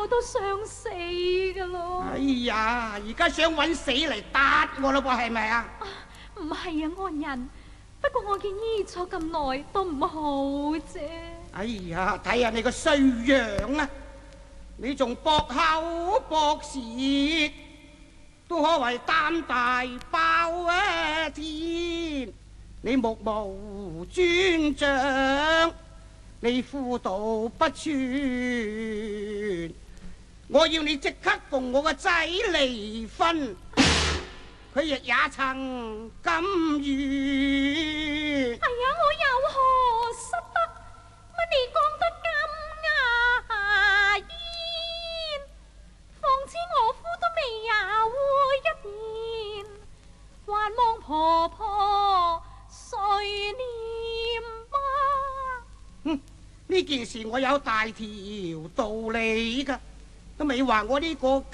都想死噶咯。 哎呀，而家想揾死嚟打我咯噃，係咪啊？ 唔係啊，安人。不過我見醫咗咁耐都唔好啫。 哎呀，睇下你個衰樣啊！你仲駁口駁舌，都可謂膽大包啊天！你目無尊長，你婦道不全，我要你即刻同我個仔離婚，佢亦也曾甘願。 哎呀，我有何失德？乜你講得咁牙煙？況且我夫都未有一年，還望婆婆垂念啊！ 哼，呢件事我有大條道理噶，都未話我呢個